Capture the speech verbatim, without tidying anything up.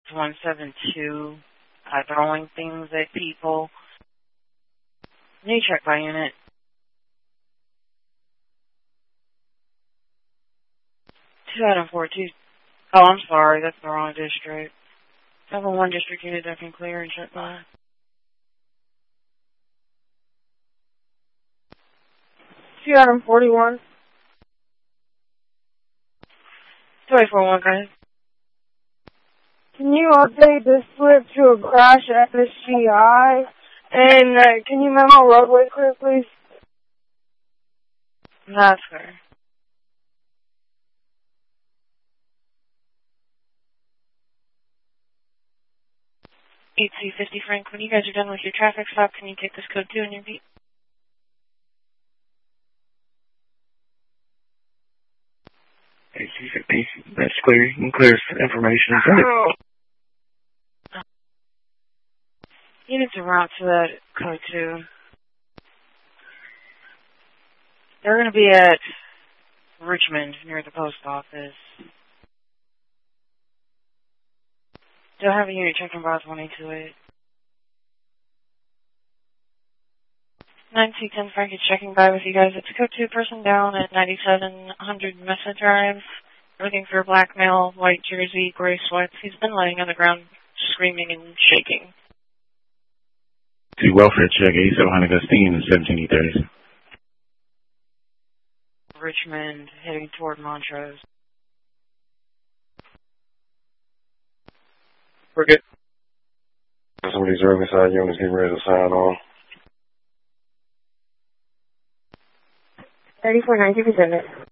one seven two, uh, throwing things at people. New check by unit. two out of four two. Oh, I'm sorry, that's the wrong district. seven one district unit that can clear and check by. two out of forty-one. two eight four one, go ahead. Can you update the slip to a crash at the C I? And uh, can you memo roadway clear, please? That's fair. eight two fifty Frank, when you guys are done with your traffic stop, can you take this code two in your beat? eight two fifty, that's clear. You can clear information. Send it. Units are route to that code two. They're going to be at Richmond, near the post office. They'll have a unit checking box one eight two eight. nine two ten Frank is checking by with you guys. It's a code two person down at ninety-seven hundred Mesa Drive. Looking for a black male, white jersey, gray sweats. He's been laying on the ground, screaming and shaking. To welfare check, eighty-seven hundred Gustine and seventeen E thirty. Richmond, heading toward Montrose. We're good. Some of these early side units getting ready to sign on. thirty-four ninety, present it.